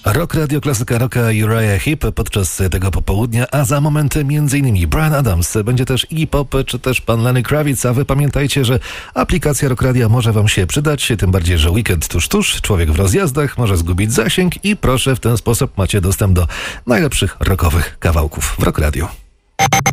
Rock Radio, klasyka rocka Uriah Heep podczas tego popołudnia, a za moment m.in. Bryan Adams, będzie też Iggy Pop, czy też pan Lenny Kravitz, a wy pamiętajcie, że aplikacja Rock Radia może wam się przydać, tym bardziej, że weekend tuż, człowiek w rozjazdach może zgubić zasięg i proszę, w ten sposób macie dostęp do najlepszych rockowych kawałków w Rock Radio.